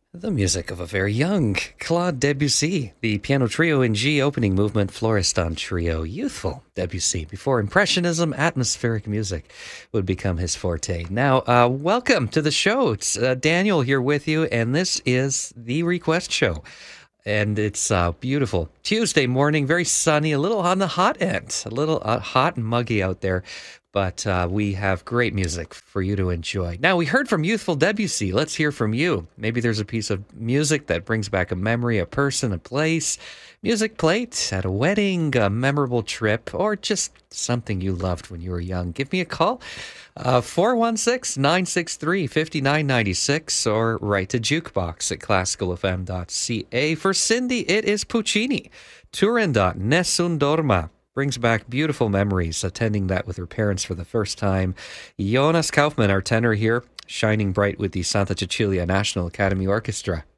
The music of a very young Claude Debussy, the piano trio in G opening movement, Florestan Trio, youthful Debussy, before Impressionism, atmospheric music would become his forte. Now, welcome to the show. It's Daniel here with you, and this is the Request Show. And it's beautiful Tuesday morning, very sunny, a little on the hot end, a little hot and muggy out there. But we have great music for you to enjoy. Now, we heard from youthful Debussy. Let's hear from you. Maybe there's a piece of music that brings back a memory, a person, a place, music played at a wedding, a memorable trip, or just something you loved when you were young. Give me a call, 416-963-5996, or write to jukebox at classicalfm.ca. For Cindy, it is Puccini. Turandot, Nessun Dorma. Brings back beautiful memories attending that with her parents for the first time. Jonas Kaufmann, our tenor here, shining bright with the Santa Cecilia National Academy Orchestra.